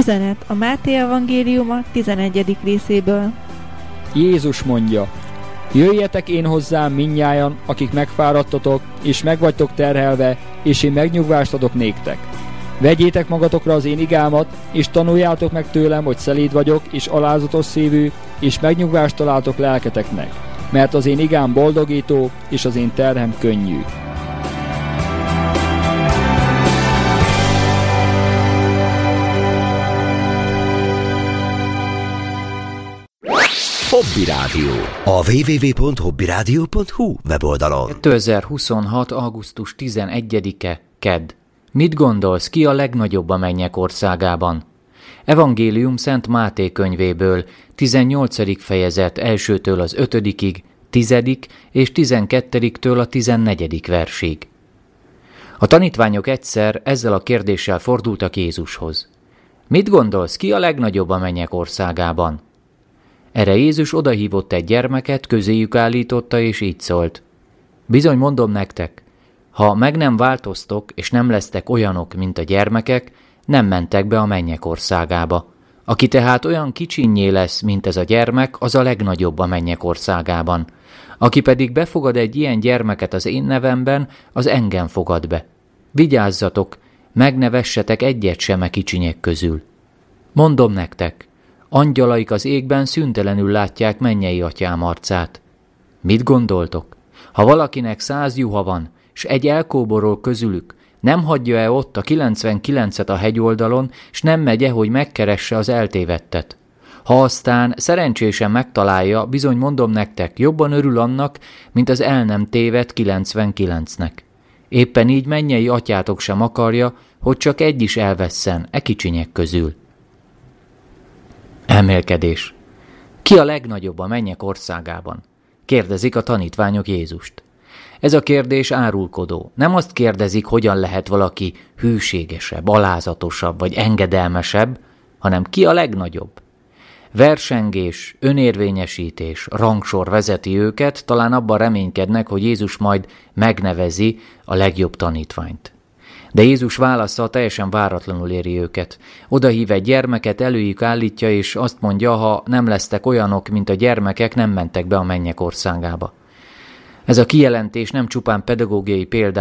Üzenet a Máté evangéliuma 11. részéből. Jézus mondja: jöjjetek én hozzám mindnyájan, akik megfáradtatok, és megvagytok terhelve, és én megnyugvást adok néktek. Vegyétek magatokra az én igámat, és tanuljátok meg tőlem, hogy szelíd vagyok, és alázatos szívű, és megnyugvást találtok lelketeknek, mert az én igám boldogító, és az én terhem könnyű. Hobby Rádió. A www.hobbyradio.hu weboldalon. 2026. augusztus 11-e, kedd. Mit gondolsz, ki a legnagyobb a mennyek országában? Evangélium Szent Máté könyvéből, 18. fejezet 1-től az 5-ig, 10. és 12-től a 14. versig. A tanítványok egyszer ezzel a kérdéssel fordultak Jézushoz. Mit gondolsz, ki a legnagyobb a mennyek országában? Erre Jézus odahívott egy gyermeket, közéjük állította, és így szólt. Bizony mondom nektek, ha meg nem változtok, és nem lesztek olyanok, mint a gyermekek, nem mentek be a mennyek országába. Aki tehát olyan kicsinnyé lesz, mint ez a gyermek, az a legnagyobb a mennyek országában. Aki pedig befogad egy ilyen gyermeket az én nevemben, az engem fogad be. Vigyázzatok, meg ne vessetek egyet sem a kicsinyek közül. Mondom nektek, angyalaik az égben szüntelenül látják mennyei atyám arcát. Mit gondoltok? Ha valakinek 100 juha van, s egy elkóborol közülük, nem hagyja-e ott a 99-et a hegyoldalon, s nem megye, hogy megkeresse az eltévedtet? Ha aztán szerencsésen megtalálja, bizony mondom nektek, jobban örül annak, mint az el nem tévedt 99-nek. Éppen így mennyei atyátok sem akarja, hogy csak egy is elvesszen e kicsinyek közül. Elmélkedés. Ki a legnagyobb a mennyek országában? Kérdezik a tanítványok Jézust. Ez a kérdés árulkodó. Nem azt kérdezik, hogyan lehet valaki hűségesebb, alázatosabb vagy engedelmesebb, hanem ki a legnagyobb. Versengés, önérvényesítés, rangsor vezeti őket, talán abban reménykednek, hogy Jézus majd megnevezi a legjobb tanítványt. De Jézus válasza teljesen váratlanul éri őket. Odahív egy gyermeket, előjük állítja, és azt mondja, ha nem lesztek olyanok, mint a gyermekek, nem mentek be a mennyek országába. Ez a kijelentés nem csupán pedagógiai példa,